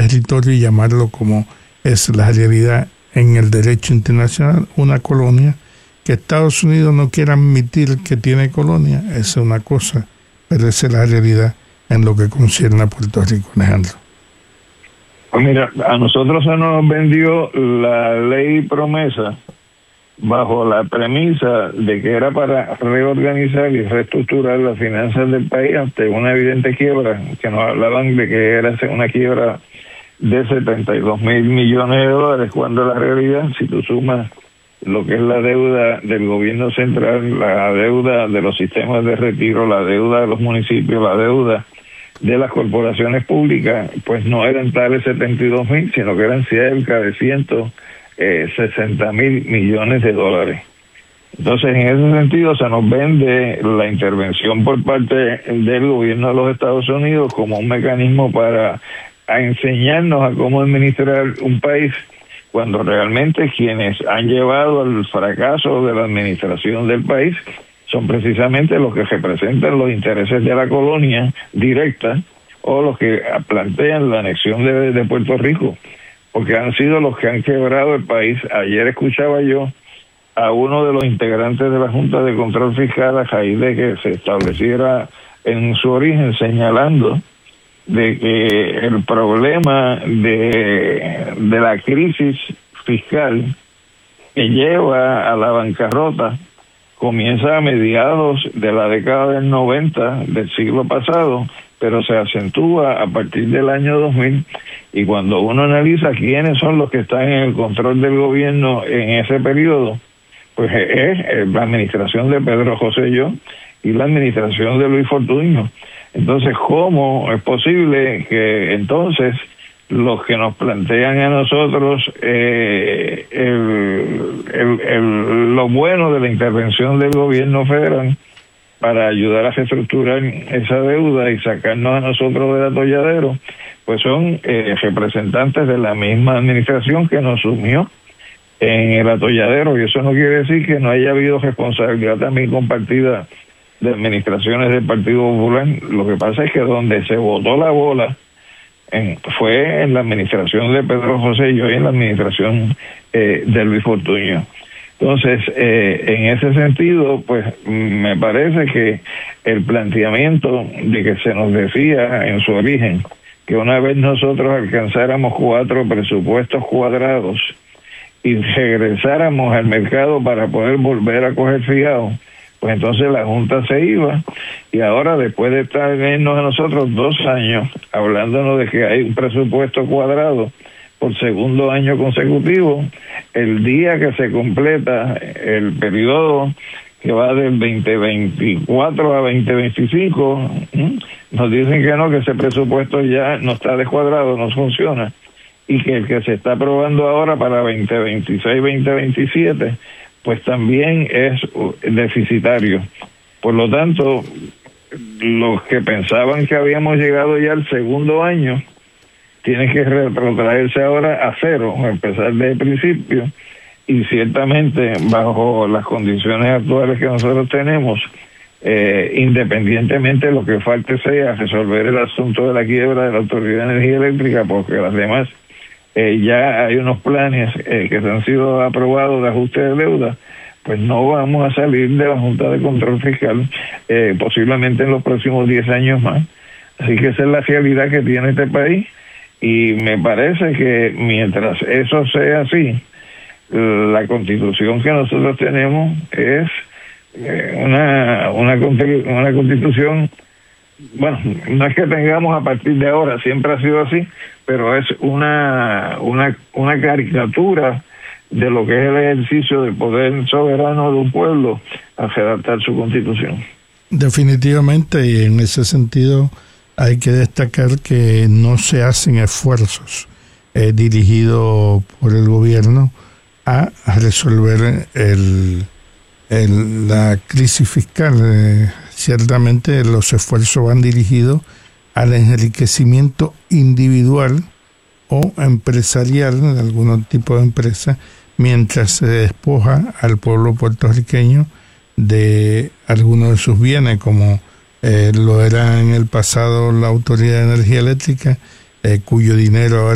territorio y llamarlo como es la realidad en el derecho internacional, una colonia. Que Estados Unidos no quiera admitir que tiene colonia, esa es una cosa, pero esa es la realidad en lo que concierne a Puerto Rico, Alejandro. Pues mira, a nosotros se nos vendió la ley promesa bajo la premisa de que era para reorganizar y reestructurar las finanzas del país ante una evidente quiebra, que nos hablaban de que era una quiebra de 72 mil millones de dólares, cuando la realidad, si tú sumas lo que es la deuda del gobierno central, la deuda de los sistemas de retiro, la deuda de los municipios, la deuda de las corporaciones públicas, pues no eran tales 72 mil, sino que eran cerca de 160 mil millones de dólares. Entonces, en ese sentido, se nos vende la intervención por parte del gobierno de los Estados Unidos como un mecanismo para enseñarnos a cómo administrar un país, cuando realmente quienes han llevado al fracaso de la administración del país son precisamente los que representan los intereses de la colonia directa o los que plantean la anexión de Puerto Rico, porque han sido los que han quebrado el país. Ayer escuchaba yo a uno de los integrantes de la Junta de Control Fiscal, a raíz de que se estableciera en su origen, señalando de que el problema de la crisis fiscal que lleva a la bancarrota comienza a mediados de la década del 90 del siglo pasado, pero se acentúa a partir del año 2000, y cuando uno analiza quiénes son los que están en el control del gobierno en ese periodo, pues es la administración de Pedro Rosselló y la administración de Luis Fortuño. Entonces, ¿cómo es posible que entonces los que nos plantean a nosotros lo bueno de la intervención del gobierno federal para ayudar a reestructurar esa deuda y sacarnos a nosotros del atolladero, pues son representantes de la misma administración que nos sumió en el atolladero? Y eso no quiere decir que no haya habido responsabilidad también compartida de administraciones del Partido Popular. Lo que pasa es que donde se botó la bola fue en la administración de Pedro Rosselló y en la administración de Luis Fortuño. Entonces, en ese sentido, pues me parece que el planteamiento de que se nos decía en su origen que una vez nosotros alcanzáramos 4 presupuestos cuadrados y regresáramos al mercado para poder volver a coger fiado, pues entonces la Junta se iba, y ahora, después de traernos a nosotros 2 años hablándonos de que hay un presupuesto cuadrado por segundo año consecutivo, el día que se completa el periodo que va del 2024 a 2025, nos dicen que no, que ese presupuesto ya no está descuadrado, no funciona, y que el que se está aprobando ahora para 2026-2027, pues también es deficitario. Por lo tanto, los que pensaban que habíamos llegado ya al segundo año tienen que retrotraerse ahora a cero, empezar desde el principio, y ciertamente bajo las condiciones actuales que nosotros tenemos, independientemente de lo que falte sea resolver el asunto de la quiebra de la Autoridad de Energía Eléctrica, porque las demás ya hay unos planes que han sido aprobados de ajuste de deuda, pues no vamos a salir de la Junta de Control Fiscal posiblemente en los próximos 10 años más. Así que esa es la realidad que tiene este país, y me parece que mientras eso sea así, la Constitución que nosotros tenemos es una Constitución, bueno, no es que tengamos a partir de ahora, siempre ha sido así, pero es una caricatura de lo que es el ejercicio del poder soberano de un pueblo a redactar su Constitución. Definitivamente, y en ese sentido hay que destacar que no se hacen esfuerzos dirigidos por el gobierno a resolver la crisis fiscal. Ciertamente los esfuerzos van dirigidos al enriquecimiento individual o empresarial de algún tipo de empresa, mientras se despoja al pueblo puertorriqueño de algunos de sus bienes, como lo era en el pasado la Autoridad de Energía Eléctrica, cuyo dinero